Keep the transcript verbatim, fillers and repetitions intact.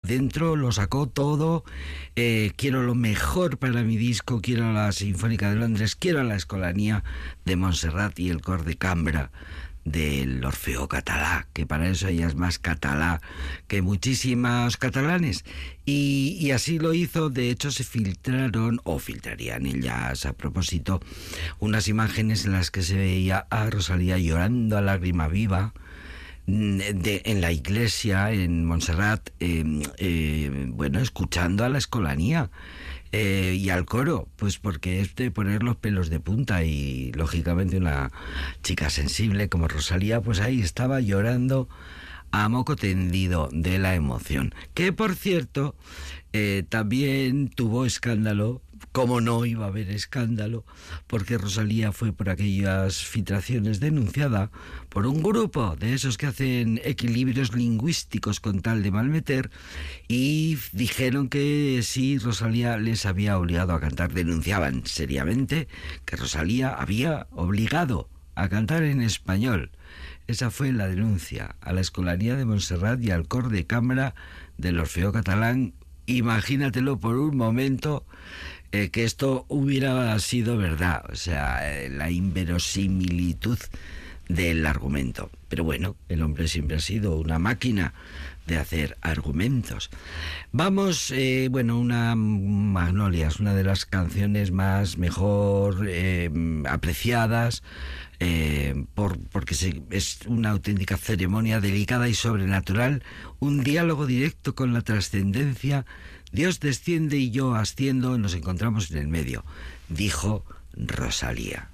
dentro, lo sacó todo. Eh, quiero lo mejor para mi disco, quiero la Sinfónica de Londres, quiero la Escolanía de Montserrat y el Cor de Cambra del Orfeo Catalá, que para eso ella es más catalá que muchísimos catalanes, y, y así lo hizo. De hecho se filtraron, o filtrarían ellas a propósito, unas imágenes en las que se veía a Rosalía llorando a lágrima viva de, en la iglesia, en Montserrat, eh, eh, bueno, escuchando a la Escolanía. Eh, y al coro, pues porque es de poner los pelos de punta, y lógicamente una chica sensible como Rosalía, pues ahí estaba llorando a moco tendido de la emoción. Que por cierto, eh, también tuvo escándalo, como no iba a haber escándalo, porque Rosalía fue por aquellas filtraciones denunciada por un grupo de esos que hacen equilibrios lingüísticos con tal de malmeter, y dijeron que sí, Rosalía les había obligado a cantar. Denunciaban seriamente que Rosalía había obligado a cantar en español. Esa fue la denuncia a la Escolanía de Montserrat y al Cor de Cambra del Orfeo Catalán. Imagínatelo por un momento, eh, que esto hubiera sido verdad, o sea, eh, la inverosimilitud del argumento. Pero bueno, el hombre siempre ha sido una máquina de hacer argumentos. Vamos, eh, bueno, una Magnolias, una de las canciones más mejor eh, apreciadas, eh, por, porque se, es una auténtica ceremonia delicada y sobrenatural, un diálogo directo con la trascendencia. Dios desciende y yo asciendo, nos encontramos en el medio, dijo Rosalía.